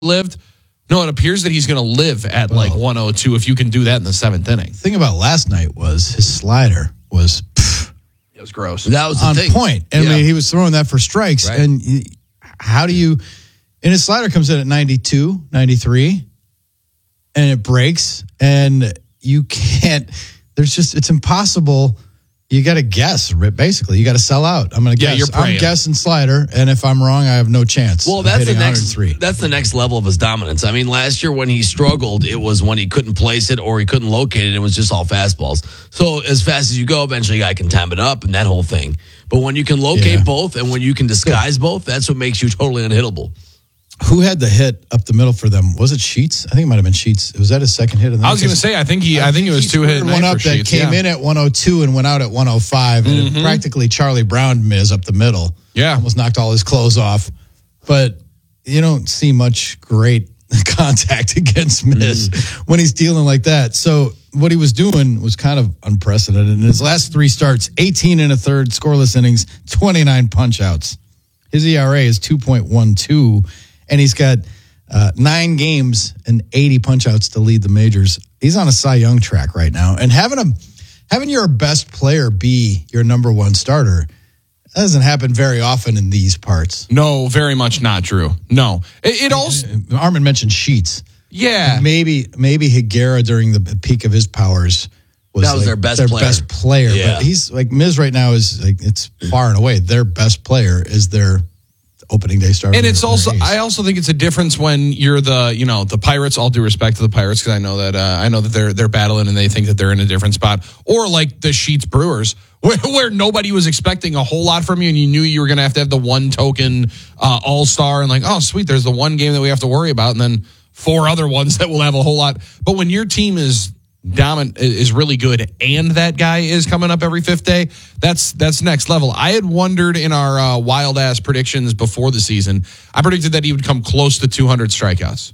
lived. No, it appears that he's going to live at like 102 if you can do that in the seventh inning. The thing about last night was his slider was It was gross. That was the on thing. point. I mean, he was throwing that for strikes. Right. And how do you, and his slider comes in at 92, 93, and it breaks, and you can't, it's impossible. You got to guess, basically. You got to sell out. I'm going to guess. You're praying. I'm guessing slider, and if I'm wrong, I have no chance. Well, that's the next level of his dominance. I mean, last year when he struggled, it was when he couldn't place it or he couldn't locate it. It was just all fastballs. So as fast as you go, eventually a guy can time it up and that whole thing. But when you can locate both and when you can disguise both, that's what makes you totally unhittable. Who had the hit up the middle for them? Was it Sheets? I think it might have been Sheets. Was that his second hit? I was going to say, I think it was two hit. One up that came in at 102 and went out at 105. And practically Charlie Brown Miz up the middle. Yeah. Almost knocked all his clothes off. But you don't see much great contact against Miz when he's dealing like that. So what he was doing was kind of unprecedented. In his last three starts, 18 and a third, scoreless innings, 29 punch-outs. His ERA is 2.12. And he's got 9 games and 80 punch-outs to lead the majors. He's on a Cy Young track right now. And having your best player be your number one starter doesn't happen very often in these parts. No, very much not true. No. It also... Armin mentioned Sheets. Yeah. And maybe Higuera during the peak of his powers was their best player. Yeah. But he's like, Miz right now is like, it's far and away. Their best player is their opening day starter. And it's also, I also think it's a difference when you're the Pirates, all due respect to the Pirates, because I know that they're battling and they think that they're in a different spot, or like the Sheets Brewers, where nobody was expecting a whole lot from you and you knew you were going to have the one token all-star and like, oh, sweet, there's the one game that we have to worry about and then 4 other ones that will have a whole lot. But when your team is dominant, is really good, and that guy is coming up every 5th day, that's next level. I had wondered in our wild ass predictions before the season, I predicted that he would come close to 200 strikeouts.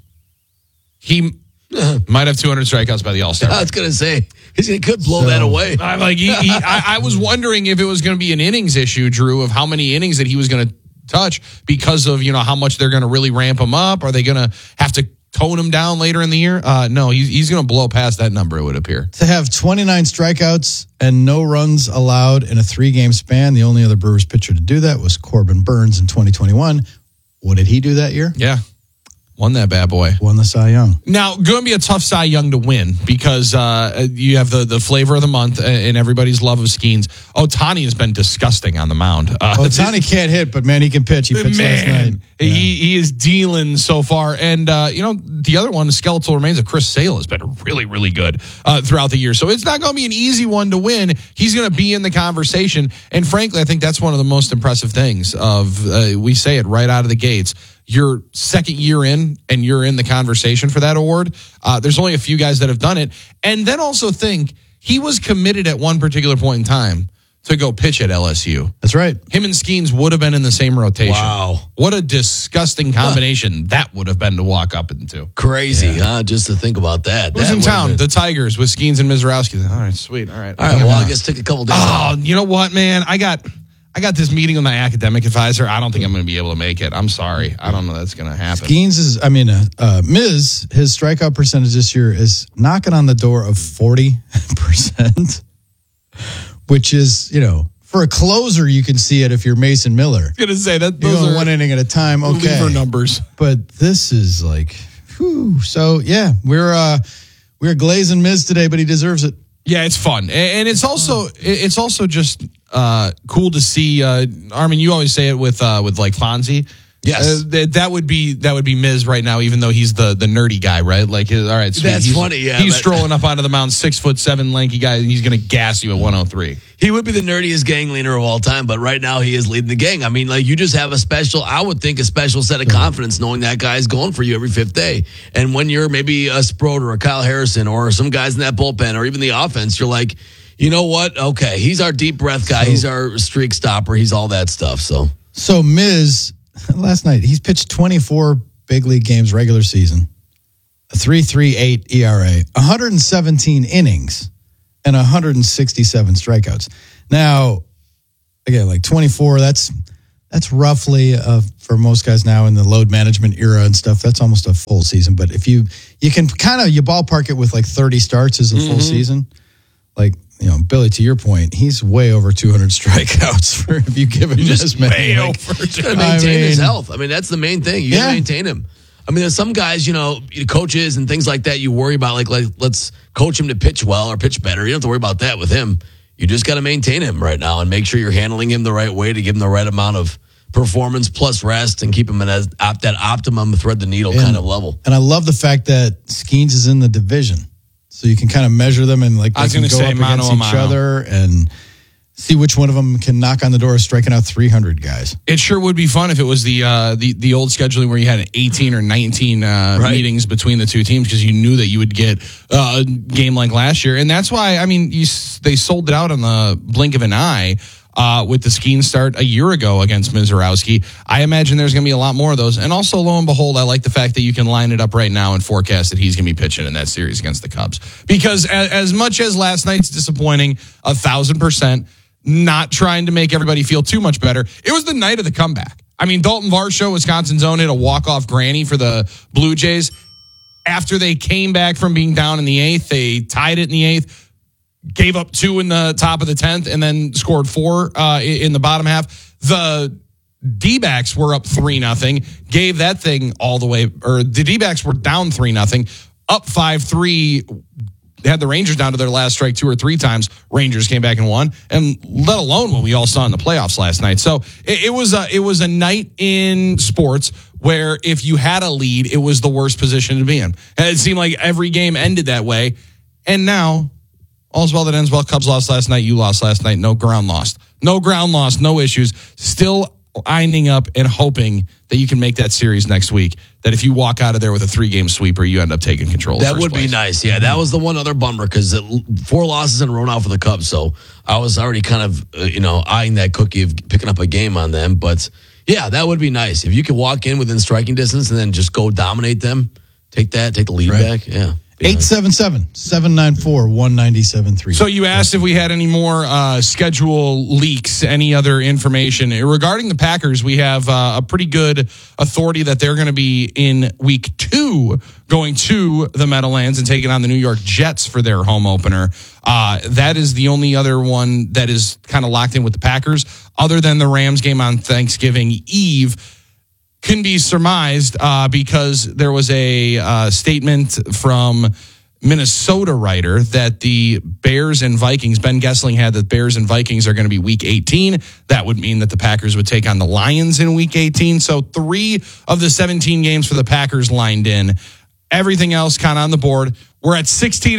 He might have 200 strikeouts by the All-Star. I was going to say, he could blow that away. I'm like, I was wondering if it was going to be an innings issue, Drew, of how many innings that he was going to touch because of, how much they're going to really ramp him up. Are they going to have to tone him down later in the year? No, he's going to blow past that number, it would appear. To have 29 strikeouts and no runs allowed in a 3-game span, the only other Brewers pitcher to do that was Corbin Burns in 2021. What did he do that year? Yeah. Won that bad boy. Won the Cy Young. Now, going to be a tough Cy Young to win because you have the flavor of the month and everybody's love of Skeens. Ohtani has been disgusting on the mound. Ohtani can't hit, but man, he can pitch. He pitched last night. Yeah. He is dealing so far. And, the other one, the skeletal remains of Chris Sale, has been really, really good throughout the year. So it's not going to be an easy one to win. He's going to be in the conversation. And frankly, I think that's one of the most impressive things we say it right out of the gates. Your second year in and you're in the conversation for that award. There's only a few guys that have done it. And then also think he was committed at one particular point in time to go pitch at LSU. That's right. Him and Skeens would have been in the same rotation. Wow. What a disgusting combination that would have been to walk up into. Crazy, huh? Just to think about that. Who's in town? The Tigers with Skeens and Mizrowski. All right, sweet. All right. Well, I guess take a couple days off. You know what, man? I got this meeting with my academic advisor. I don't think I'm going to be able to make it. I'm sorry. I don't know that's going to happen. Skeens Miz, his strikeout percentage this year is knocking on the door of 40%, which is, for a closer, you can see it if you're Mason Miller. I was going to say that those are 1 inning at a time. Okay. Reliever numbers. But this is like, whew. So, yeah, we're glazing Miz today, but he deserves it. Yeah, it's fun, and it's also just cool to see. Armin, you always say it with like Fonzie. Yes, that would be Miz right now, even though he's the nerdy guy, right? Like, all right, sweet. That's funny. Yeah, he's strolling up onto the mound, 6'7" lanky guy, and he's going to gas you at 103. He would be the nerdiest gang leader of all time, but right now he is leading the gang. I mean, like, you just have a special set of confidence knowing that guy's going for you every 5th day. And when you're maybe a Sproat or a Kyle Harrison or some guys in that bullpen or even the offense, you're like, you know what? Okay, he's our deep breath guy. He's our streak stopper. He's all that stuff. So Miz, last night, he's pitched 24 big league games regular season, a 3.38 ERA, 117 innings, and 167 strikeouts. Now, again, like 24, that's That's roughly for most guys now in the load management era and stuff. That's almost a full season. But if you can kind of you ballpark it with like 30 starts as a full season. Like Billy, to your point, he's way over 200 strikeouts for if you give him this many. Way over. He's got to maintain his health. I mean, that's the main thing. You got to maintain him. I mean, there's some guys, coaches and things like that. You worry about like let's coach him to pitch well or pitch better. You don't have to worry about that with him. You just got to maintain him right now and make sure you're handling him the right way to give him the right amount of performance plus rest and keep him at that optimum thread the needle kind of level. And I love the fact that Skeens is in the division, so you can kind of measure them and like I was going to say against each other and see which one of them can knock on the door of striking out 300 guys. It sure would be fun if it was the old scheduling where you had 18 or 19 meetings between the two teams because you knew that you would get a game like last year. And that's why, I mean, they sold it out on the blink of an eye with the Skeens start a year ago against Mizorowski. I imagine there's going to be a lot more of those. And also, lo and behold, I like the fact that you can line it up right now and forecast that he's going to be pitching in that series against the Cubs. Because as much as last night's disappointing, 1,000%, not trying to make everybody feel too much better. It was the night of the comeback. I mean, Dalton Varsho, Wisconsin's own, hit a walk-off granny for the Blue Jays. After they came back from being down in the 8th, they tied it in the 8th, gave up 2 in the top of the 10th, and then scored 4 in the bottom half. The D-backs were up 3-0, gave that thing all the way, or the D-backs were down 3-0, up 5-3, had the Rangers down to their last strike 2 or 3 times. Rangers came back and won, and let alone what we all saw in the playoffs last night. So it was a night in sports where if you had a lead, it was the worst position to be in. And it seemed like every game ended that way. And now, all's well that ends well. Cubs lost last night. You lost last night. No ground lost. No ground lost. No issues. Still eyeing up and hoping that you can make that series next week. That if you walk out of there with a 3-game sweeper, you end up taking control. That would be nice. Yeah, that was the one other bummer because 4 losses in a row now for the Cubs. So I was already kind of eyeing that cookie of picking up a game on them. But yeah, that would be nice if you could walk in within striking distance and then just go dominate them. Take the lead back. Yeah. 877-794-1973. So you asked if we had any more schedule leaks, any other information. Regarding the Packers, we have a pretty good authority that they're going to be in week 2 going to the Meadowlands and taking on the New York Jets for their home opener. That is the only other one that is kind of locked in with the Packers, other than the Rams game on Thanksgiving Eve. Can be surmised because there was a statement from Minnesota writer that the Bears and Vikings, Ben Gessling had that Bears and Vikings are going to be week 18. That would mean that the Packers would take on the Lions in week 18. So 3 of the 17 games for the Packers lined in. Everything else kind of on the board. We're at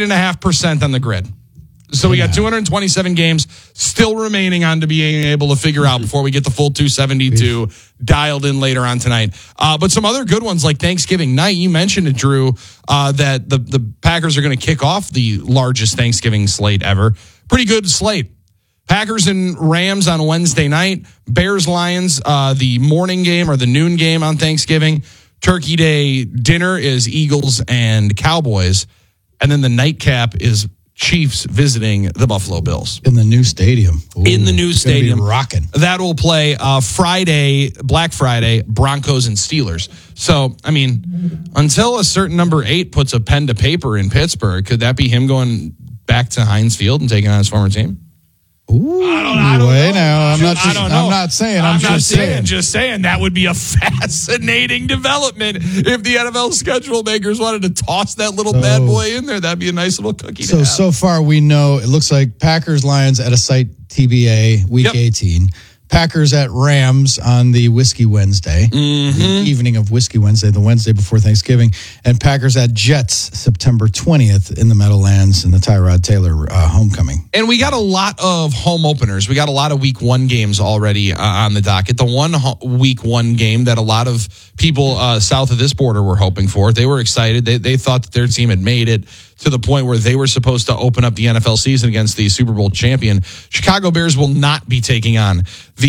16.5% on the grid. So we got 227 games still remaining on to being able to figure out before we get the full 272 dialed in later on tonight. But some other good ones like Thanksgiving night. You mentioned it, Drew, that the Packers are going to kick off the largest Thanksgiving slate ever. Pretty good slate. Packers and Rams on Wednesday night. Bears Lions, the morning game or the noon game on Thanksgiving. Turkey Day dinner is Eagles and Cowboys. And then the nightcap is Chiefs visiting the Buffalo Bills. In the new stadium. Ooh, in the new stadium. Rocking. That will play Friday, Black Friday, Broncos and Steelers. So, I mean, until a certain number 8 puts a pen to paper in Pittsburgh, could that be him going back to Heinz Field and taking on his former team? Ooh, I don't know. I'm not saying. I'm just saying. Just saying that would be a fascinating development if the NFL schedule makers wanted to toss that little bad boy in there. That'd be a nice little cookie. So far we know it looks like Packers Lions at a site TBA week 18. Packers at Rams on the Whiskey Wednesday, the evening of Whiskey Wednesday, the Wednesday before Thanksgiving, and Packers at Jets September 20th in the Meadowlands in the Tyrod Taylor homecoming. And we got a lot of home openers. We got a lot of week 1 games already on the docket. The one week 1 game that a lot of people south of this border were hoping for. They were excited. They thought that their team had made it to the point where they were supposed to open up the NFL season against the Super Bowl champion. Chicago Bears will not be taking on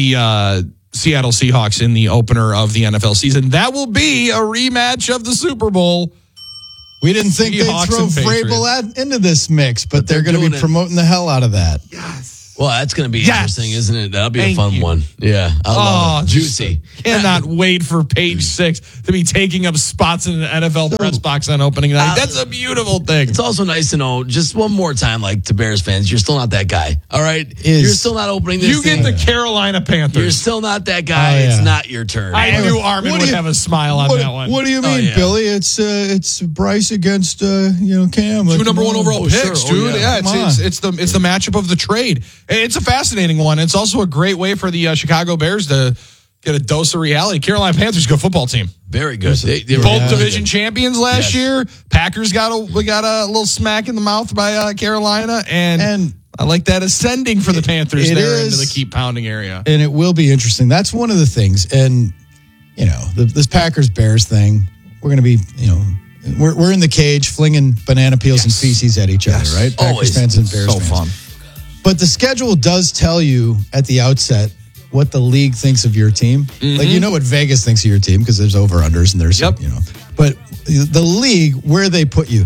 the Seattle Seahawks in the opener of the NFL season. That will be a rematch of the Super Bowl. We didn't think they'd throw Vrabel into this mix, but they're going to be promoting the hell out of that. Yes. Well, that's going to be Yes. interesting, isn't it? That'll be Thank a fun you. one. Yeah. I love it. Juicy. Cannot wait for page 6 to be taking up spots in the NFL press box on opening night. That's a beautiful thing. It's also nice to know, just one more time, like to Bears fans, you're still not that guy. All right? You're still not opening this You get thing. the Carolina Panthers. You're still not that guy. Oh, yeah. It's not your turn. I knew Armin What would do you- have a smile on that one. What do you mean, yeah. Billy? It's Bryce against Cam. Two number one overall sure. picks, Oh, dude. yeah. It's the matchup of the trade. It's a fascinating one. It's also a great way for the Chicago Bears to get a dose of reality. Carolina Panthers, good football team. Very good. They were Both really division good. champions last Yes. year. Packers got a little smack in the mouth by Carolina, and I like that ascending for the Panthers it there is- into the keep pounding area. And it will be interesting. That's one of the things. And, this Packers-Bears thing, we're going to be, we're in the cage flinging banana peels and feces at each other, right? Packers Always. fans and Bears fans. fun. But the schedule does tell you at the outset what the league thinks of your team. Like, what Vegas thinks of your team because there's over-unders and there's, Yep. But the league, where they put you.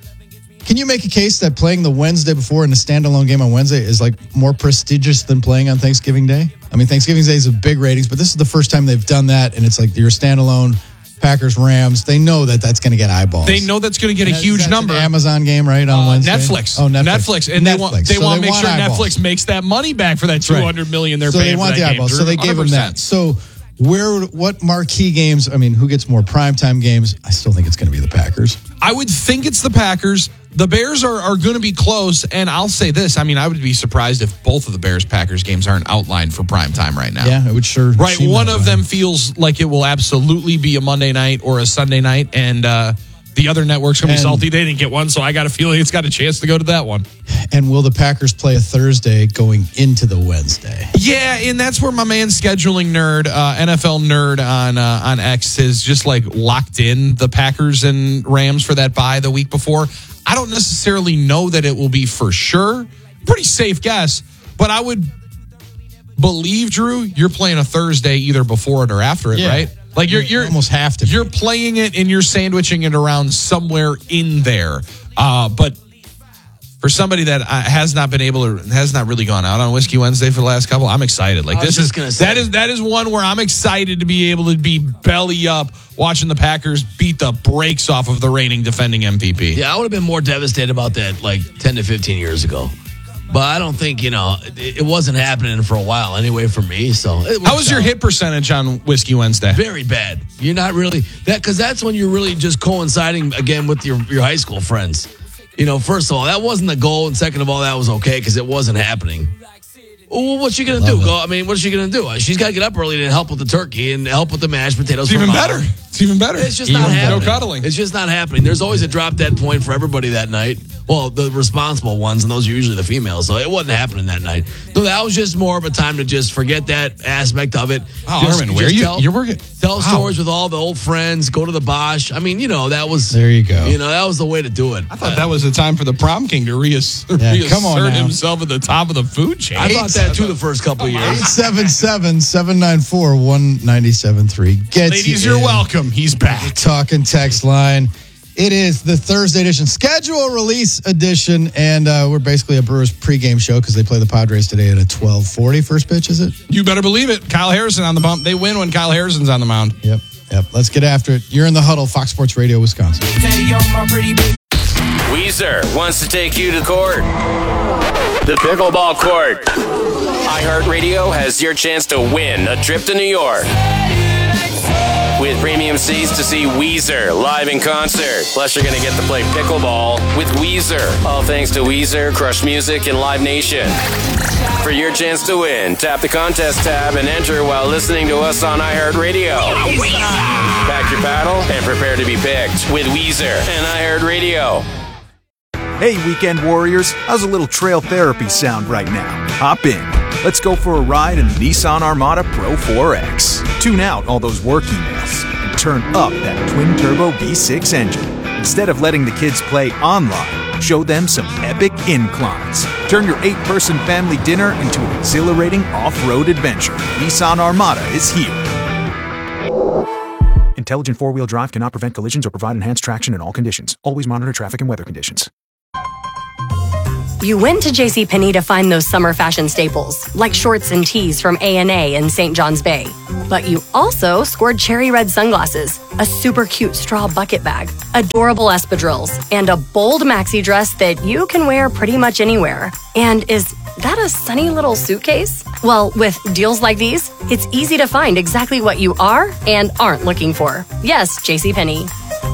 Can you make a case that playing the Wednesday before in a standalone game on Wednesday is like more prestigious than playing on Thanksgiving Day? I mean, Thanksgiving Day is a big ratings, but this is the first time they've done that, and it's like you're a standalone Packers Rams. They know that that's going to get eyeballs. They know that's going to get a huge That's number. an Amazon game, right, on Wednesday? Netflix. Oh, Netflix. And they want Netflix. to So make sure eyeballs. Netflix makes that money back for that $200 million they're So paying they want for that the eyeballs. game. So they gave them 100%. that. So what marquee games? I mean, who gets more primetime games? I still think it's going to be the Packers. I would think it's the Packers. The Bears are going to be close, and I'll say this. I mean, I would be surprised if both of the Bears-Packers games aren't outlined for prime time right now. Yeah, it would sure. Right, seem one that of way. them feels like it will absolutely be a Monday night or a Sunday night, and the other network's going to be And- salty. They didn't get one, so I got a feeling it's got a chance to go to that one. And will the Packers play a Thursday going into the Wednesday? Yeah, and that's where my man scheduling nerd, NFL nerd on X is just like locked in the Packers and Rams for that bye the week before. I don't necessarily know that it will be for sure. Pretty safe guess, but I would believe, Drew, you're playing a Thursday either before it or after it, Yeah. right? Like you're almost have to be. You're playing it and you're sandwiching it around somewhere in there. But for somebody that has not really gone out on Whiskey Wednesday for the last couple, I'm excited. Like I was this just is gonna say. that is one where I'm excited to be able to be belly up watching the Packers beat the brakes off of the reigning defending MVP. Yeah, I would have been more devastated about that like 10 to 15 years ago. But I don't think, it wasn't happening for a while anyway for me. So How was your hit percentage on Whiskey Wednesday? Very bad. You're not really because that's when you're really just coinciding again with your high school friends. First of all, that wasn't the goal, and second of all, that was okay because it wasn't happening. Well, what's she gonna do? What's she gonna do? She's got to get up early to help with the turkey and help with the mashed potatoes. It's even for better. Mama. It's even better. It's just not happening. No cuddling. It's just not happening. There's always a drop dead point for everybody that night. Well, the responsible ones, and those are usually the females. So it wasn't happening that night. So that was just more of a time to just forget that aspect of it. Oh, Just- Armin, where just you? tell- You're working. Tell Wow. stories with all the old friends. Go to the Bosch. I mean, that was. There you go. That was the way to do it. I thought that was the time for the prom king to reassert come on now. himself at the top of the food chain. I thought that too the first couple of years. 877-794-1973. Ladies, you're welcome. He's back. Talking text line. It is the Thursday edition, schedule release edition, and we're basically a Brewers pregame show because they play the Padres today at a 12:40 first pitch, is it? You better believe it. Kyle Harrison on the bump. They win when Kyle Harrison's on the mound. Yep. Let's get after it. You're in the huddle, Fox Sports Radio, Wisconsin. Weezer wants to take you to court. The pickleball court. iHeartRadio has your chance to win a trip to New York. With premium seats to see Weezer live in concert. Plus, you're going to get to play pickleball with Weezer. All thanks to Weezer, Crush Music, and Live Nation. For your chance to win, tap the contest tab and enter while listening to us on iHeartRadio. Pack your paddle and prepare to be picked with Weezer and iHeartRadio. Hey, weekend warriors, how's a little trail therapy sound right now? Hop in. Let's go for a ride in the Nissan Armada Pro 4X. Tune out all those work emails and turn up that twin-turbo V6 engine. Instead of letting the kids play online, show them some epic inclines. Turn your 8-person family dinner into an exhilarating off-road adventure. Nissan Armada is here. Intelligent four-wheel drive cannot prevent collisions or provide enhanced traction in all conditions. Always monitor traffic and weather conditions. You went to JCPenney to find those summer fashion staples, like shorts and tees from A&A in St. John's Bay. But you also scored cherry red sunglasses, a super cute straw bucket bag, adorable espadrilles, and a bold maxi dress that you can wear pretty much anywhere. And is that a sunny little suitcase? Well, with deals like these, it's easy to find exactly what you are and aren't looking for. Yes, JCPenney.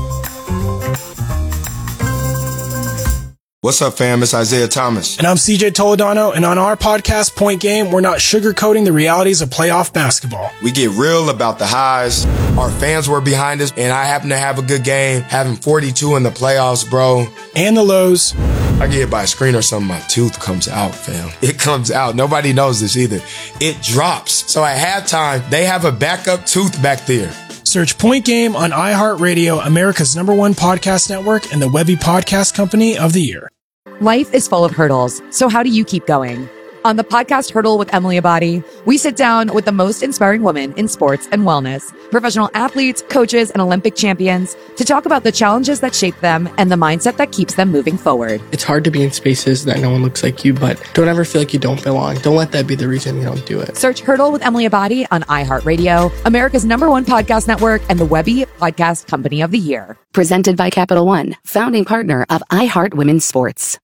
What's up, fam? It's Isaiah Thomas. And I'm CJ Toledano, and on our podcast, Point Game, we're not sugarcoating the realities of playoff basketball. We get real about the highs. Our fans were behind us, and I happen to have a good game, having 42 in the playoffs, bro. And the lows. I get hit by a screen or something, my tooth comes out, fam. It comes out. Nobody knows this either. It drops. So at halftime, they have a backup tooth back there. Search Point Game on iHeartRadio, America's #1 podcast network, and the Webby Podcast Company of the Year. Life is full of hurdles, so how do you keep going? On the podcast Hurdle with Emily Abadi, we sit down with the most inspiring women in sports and wellness, professional athletes, coaches, and Olympic champions to talk about the challenges that shape them and the mindset that keeps them moving forward. It's hard to be in spaces that no one looks like you, but don't ever feel like you don't belong. Don't let that be the reason you don't do it. Search Hurdle with Emily Abadi on iHeartRadio, America's #1 podcast network, and the Webby Podcast Company of the Year. Presented by Capital One, founding partner of iHeart Women's Sports.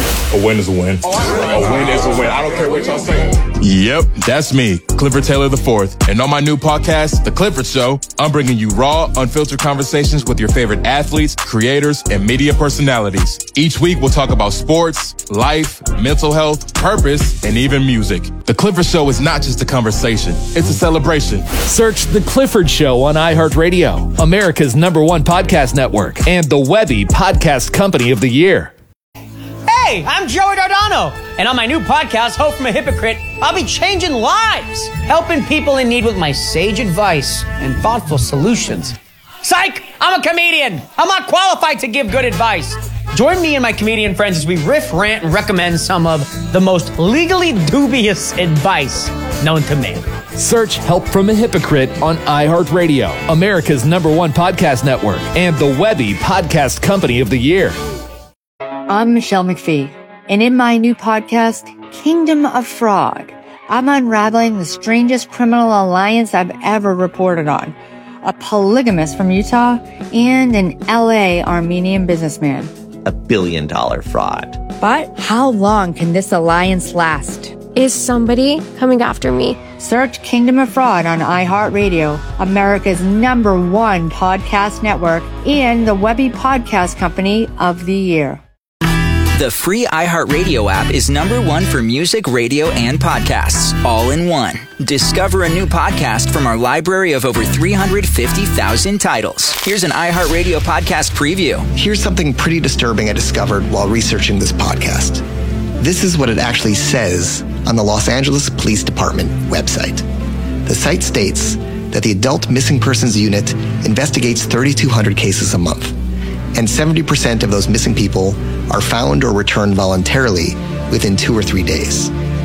A win is a win. A win is a win. I don't care what y'all say. Yep, that's me, Clifford Taylor IV. And on my new podcast, The Clifford Show, I'm bringing you raw, unfiltered conversations with your favorite athletes, creators, and media personalities. Each week, we'll talk about sports, life, mental health, purpose, and even music. The Clifford Show is not just a conversation, it's a celebration. Search The Clifford Show on iHeartRadio, America's #1 podcast network, and the Webby Podcast Company of the Year. Hey, I'm Joey Dardano, and on my new podcast, Hope from a Hypocrite, I'll be changing lives, helping people in need with my sage advice and thoughtful solutions. Psych! I'm a comedian. I'm not qualified to give good advice. Join me and my comedian friends as we riff, rant, and recommend some of the most legally dubious advice known to man. Search Help from a Hypocrite on iHeartRadio, America's #1 podcast network, and the Webby Podcast Company of the Year. I'm Michelle McPhee, and in my new podcast, Kingdom of Fraud, I'm unraveling the strangest criminal alliance I've ever reported on. A polygamist from Utah and an LA Armenian businessman. $1 billion fraud. But how long can this alliance last? Is somebody coming after me? Search Kingdom of Fraud on iHeartRadio, America's #1 podcast network, and the Webby Podcast Company of the Year. The free iHeartRadio app is #1 for music, radio, and podcasts, all in one. Discover a new podcast from our library of over 350,000 titles. Here's an iHeartRadio podcast preview. Here's something pretty disturbing I discovered while researching this podcast. This is what it actually says on the Los Angeles Police Department website. The site states that the Adult Missing Persons Unit investigates 3,200 cases a month, and 70% of those missing people are found or returned voluntarily within 2 or 3 days.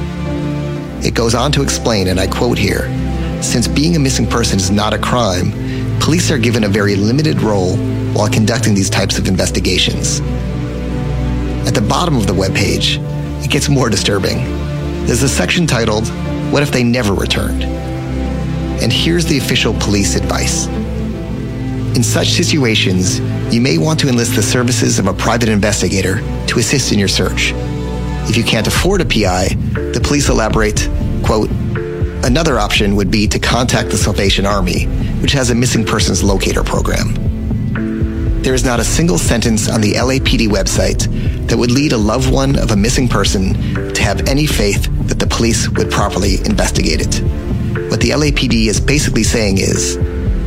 It goes on to explain, and I quote here, since being a missing person is not a crime, police are given a very limited role while conducting these types of investigations. At the bottom of the webpage, it gets more disturbing. There's a section titled, What If They Never Returned? And here's the official police advice. In such situations, you may want to enlist the services of a private investigator to assist in your search. If you can't afford a PI, the police elaborate, quote, another option would be to contact the Salvation Army, which has a missing persons locator program. There is not a single sentence on the LAPD website that would lead a loved one of a missing person to have any faith that the police would properly investigate it. What the LAPD is basically saying is,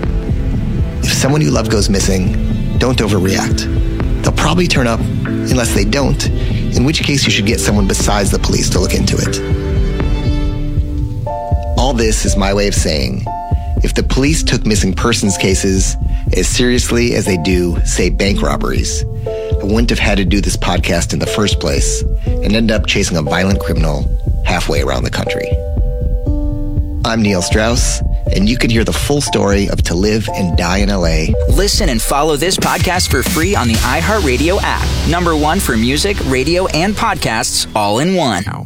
if someone you love goes missing, don't overreact. They'll probably turn up unless they don't, in which case you should get someone besides the police to look into it. All this is my way of saying, if the police took missing persons cases as seriously as they do, say, bank robberies, I wouldn't have had to do this podcast in the first place and end up chasing a violent criminal halfway around the country. I'm Neil Strauss, and you can hear the full story of To Live and Die in LA. Listen and follow this podcast for free on the iHeartRadio app. #1 for music, radio, and podcasts all in one.